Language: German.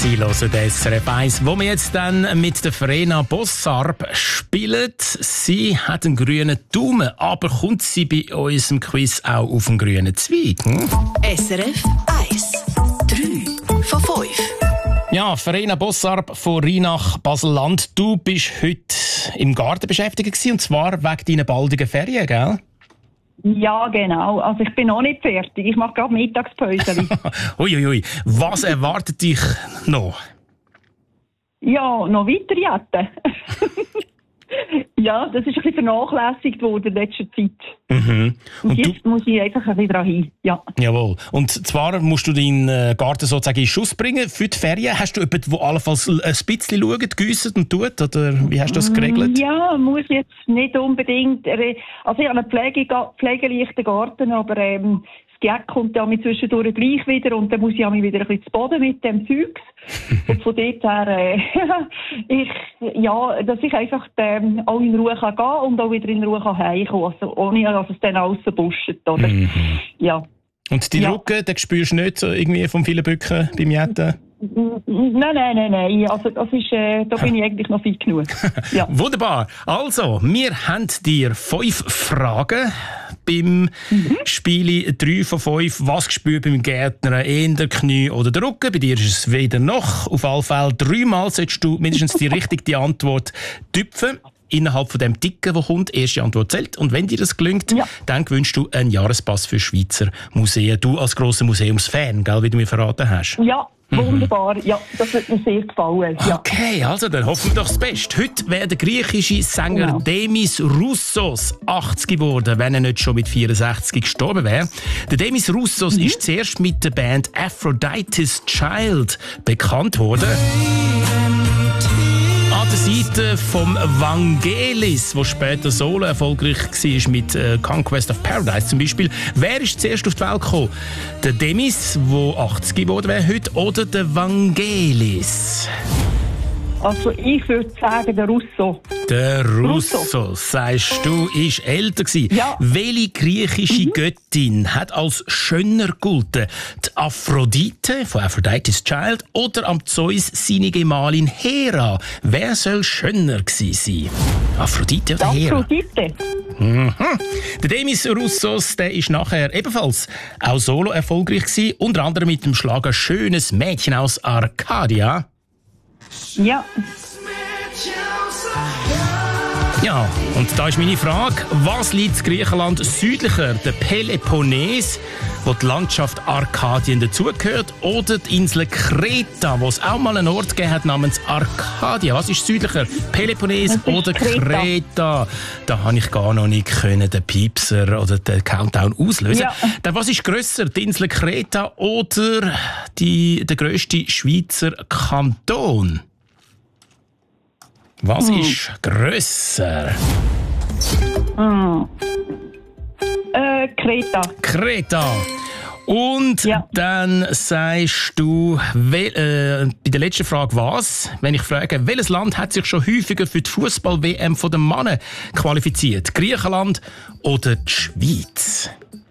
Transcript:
Sie hören SRF 1, wo wir jetzt dann mit der Verena Bossarb spielen. Sie hat einen grünen Daumen, aber kommt sie bei unserem Quiz auch auf einen grünen Zweig? SRF 1, 3 von 5. Ja, Verena Bossarb von Rheinach Basel-Land. Du bist heute im Garten beschäftigt gewesen, und zwar wegen deiner baldigen Ferien, gell? Ja, genau. Also ich bin noch nicht fertig. Ich mache gerade Mittagspause. Uiuiui. Was erwartet dich noch? Ja, noch weiter jetten. Ja, das ist ein bisschen vernachlässigt worden in letzter Zeit. Mhm. Und jetzt muss ich einfach ein bisschen dran hin. Ja. Jawohl. Und zwar musst du deinen Garten sozusagen in Schuss bringen für die Ferien. Hast du jemanden, der allenfalls ein bisschen schaut, gießt und tut? Oder wie hast du das geregelt? Ja, muss jetzt nicht unbedingt. Also ich habe einen pflegeleichten Garten, aber das Geld kommt ja mit zwischendurch gleich wieder und dann muss ich mich wieder ein bisschen zu Boden mit dem Zeugs. Und von dort her, dass ich einfach auch in Ruhe gehen kann und auch wieder in Ruhe heimkommen kann, also ohne dass es dann alles buscht, oder? Mhm. Ja. Und die Rücken, den spürst du nicht so irgendwie vom vielen Bücken beim Jetten? Nein. Also das ist, da bin ich eigentlich noch fit genug. Ja. Wunderbar. Also, wir haben dir 5 Fragen beim Spiel 3 von 5. Was gespürt beim Gärtner? Eher der Knie oder der Rücken? Bei dir ist es weder noch. Auf alle Fälle 3-mal solltest du mindestens die richtige Antwort tüpfen. Innerhalb von dem Ticken, der kommt, erste Antwort zählt. Und wenn dir das gelingt, dann gewünscht du einen Jahrespass für Schweizer Museen. Du als grosser Museumsfan, gell, wie du mir verraten hast. Ja, wunderbar. Ja, das wird mir sehr gefallen. Ja. Okay, also dann hoffen wir doch das Beste. Heute wäre der griechische Sänger Demis Roussos 80 geworden, wenn er nicht schon mit 64 gestorben wäre. Der Demis Roussos ist zuerst mit der Band Aphrodite's Child bekannt worden. An der Seite vom Vangelis, der später solo erfolgreich war mit Conquest of Paradise zum Beispiel. Wer ist zuerst auf die Welt gekommen? Der Demis, der 80 geworden wäre heute, oder der Vangelis? Also ich würde sagen, der Russo. Der Russo, sagst du, ist älter gewesen. Ja. Welche griechische Göttin hat als schöner gegolten? Die Aphrodite von Aphrodite's Child oder am Zeus seine Gemahlin Hera? Wer soll schöner gewesen sein? Aphrodite oder Hera? Aphrodite. Der Demis Roussos, der ist nachher ebenfalls auch solo erfolgreich gewesen, unter anderem mit dem Schlager «Schönes Mädchen aus Arcadia». Ja. Ja, und da ist meine Frage, was liegt in Griechenland südlicher, der Peloponnes, wo die Landschaft Arkadien dazugehört, oder die Insel Kreta, wo es auch mal einen Ort gegeben hat namens Arcadia? Was ist südlicher, Peloponnes oder Kreta? Da habe ich gar noch nicht den Piepser oder den Countdown auslösen. Ja. Dann, was ist grösser, die Insel Kreta oder der grösste Schweizer Kanton? Was ist grösser? Kreta. Kreta. Und dann sagst du, bei der letzten Frage was? Wenn ich frage, welches Land hat sich schon häufiger für die Fußball-WM von den Männern qualifiziert? Griechenland oder die Schweiz?